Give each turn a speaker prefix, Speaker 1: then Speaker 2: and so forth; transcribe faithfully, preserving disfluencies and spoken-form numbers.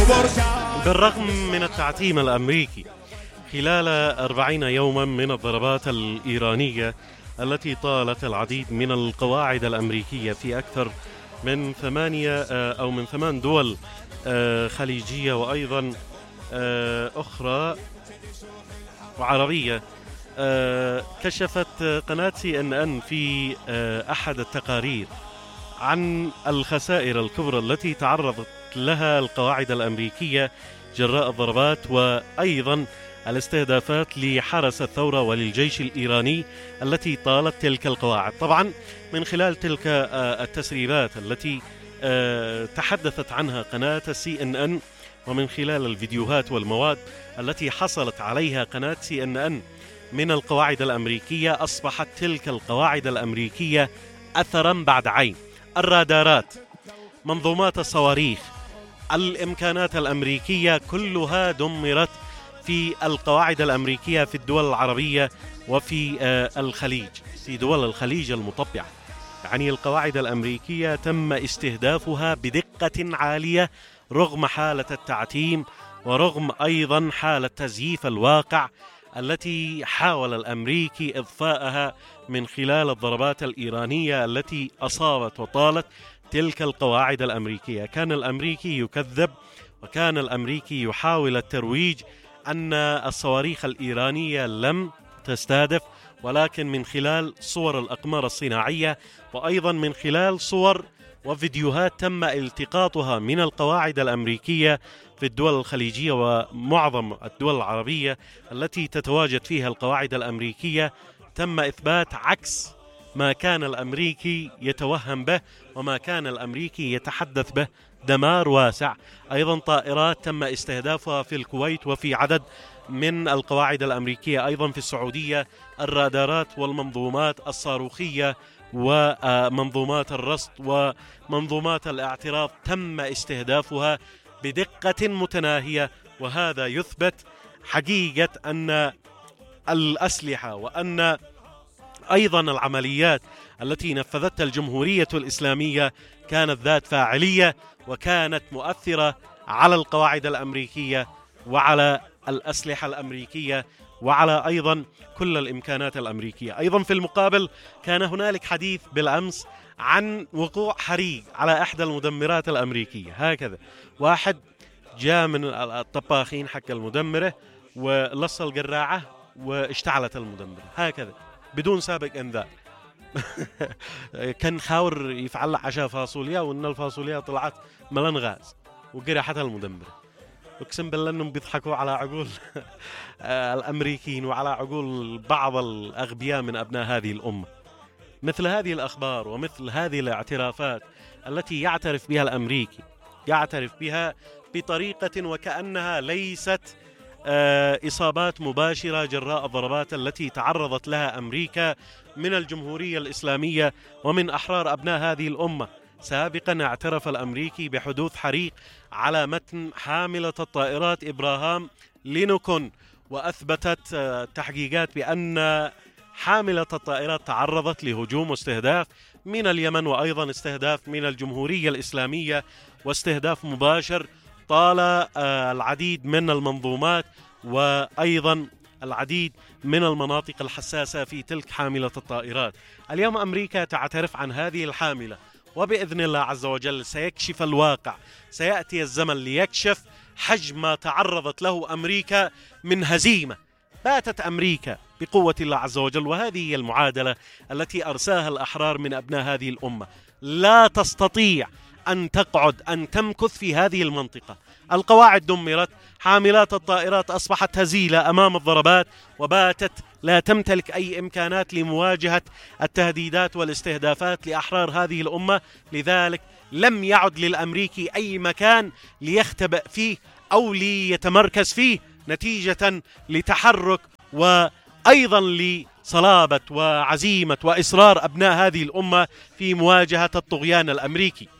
Speaker 1: بالرغم من التعتيم الأمريكي خلال أربعين يوما من الضربات الإيرانية التي طالت العديد من القواعد الأمريكية في أكثر من ثمانية أو من ثمان دول خليجية وأيضا أخرى وعربية، كشفت قناة سي إن إن في أحد التقارير عن الخسائر الكبرى التي تعرضت لها القواعد الأمريكية جراء الضربات وأيضا الاستهدافات لحرس الثورة وللجيش الإيراني التي طالت تلك القواعد. طبعا من خلال تلك التسريبات التي تحدثت عنها قناة سي إن إن ومن خلال الفيديوهات والمواد التي حصلت عليها قناة سي إن إن من القواعد الأمريكية، أصبحت تلك القواعد الأمريكية أثرا بعد عين. الرادارات، منظومات الصواريخ، الإمكانات الأمريكية كلها دمرت في القواعد الأمريكية في الدول العربية وفي الخليج، في دول الخليج المطبعة. يعني القواعد الأمريكية تم استهدافها بدقة عالية رغم حالة التعتيم ورغم أيضا حالة تزييف الواقع التي حاول الأمريكي إضفاءها من خلال الضربات الإيرانية التي أصابت وطالت تلك القواعد الأمريكية. كان الأمريكي يكذب وكان الأمريكي يحاول الترويج أن الصواريخ الإيرانية لم تستهدف، ولكن من خلال صور الأقمار الصناعية وأيضا من خلال صور وفيديوهات تم التقاطها من القواعد الأمريكية في الدول الخليجية ومعظم الدول العربية التي تتواجد فيها القواعد الأمريكية، تم إثبات عكس ما كان الأمريكي يتوهم به وما كان الأمريكي يتحدث به. دمار واسع. أيضا طائرات تم استهدافها في الكويت وفي عدد من القواعد الأمريكية، أيضا في السعودية. الرادارات والمنظومات الصاروخية ومنظومات الرصد ومنظومات الاعتراض تم استهدافها بدقة متناهية، وهذا يثبت حقيقة أن الأسلحة وأن أيضا العمليات التي نفذتها الجمهورية الإسلامية كانت ذات فاعلية وكانت مؤثرة على القواعد الأمريكية وعلى الأسلحة الأمريكية وعلى أيضا كل الإمكانات الأمريكية. أيضا في المقابل كان هنالك حديث بالأمس عن وقوع حريق على إحدى المدمرات الأمريكية. هكذا واحد جاء من الطباخين حق المدمرة ولص القراعة واشتعلت المدمرة هكذا بدون سابق انذار. كان خاور يفعل عشاء فاصوليا وان الفاصوليا طلعت ملان غاز وقرحتها المدمرة. اقسم بالله انهم بيضحكوا على عقول الامريكيين وعلى عقول بعض الاغبياء من ابناء هذه الامة. مثل هذه الاخبار ومثل هذه الاعترافات التي يعترف بها الامريكي، يعترف بها بطريقة وكأنها ليست إصابات مباشرة جراء الضربات التي تعرضت لها أمريكا من الجمهورية الإسلامية ومن أحرار أبناء هذه الأمة. سابقا اعترف الأمريكي بحدوث حريق على متن حاملة الطائرات إبراهام لينكون، وأثبتت التحقيقات بأن حاملة الطائرات تعرضت لهجوم واستهداف من اليمن وأيضا استهداف من الجمهورية الإسلامية واستهداف مباشر طال العديد من المنظومات وأيضا العديد من المناطق الحساسة في تلك حاملة الطائرات. اليوم أمريكا تعترف عن هذه الحاملة، وبإذن الله عز وجل سيكشف الواقع، سيأتي الزمن ليكشف حجم ما تعرضت له أمريكا من هزيمة. باتت أمريكا بقوة الله عز وجل، وهذه هي المعادلة التي أرساها الأحرار من أبناء هذه الأمة. لا تستطيع أن تقعد أن تمكث في هذه المنطقة. القواعد دمرت، حاملات الطائرات أصبحت هزيلة أمام الضربات، وباتت لا تمتلك أي إمكانات لمواجهة التهديدات والاستهدافات لأحرار هذه الأمة. لذلك لم يعد للأمريكي أي مكان ليختبئ فيه أو ليتمركز فيه نتيجة لتحرك وأيضا لصلابة وعزيمة وإصرار أبناء هذه الأمة في مواجهة الطغيان الأمريكي.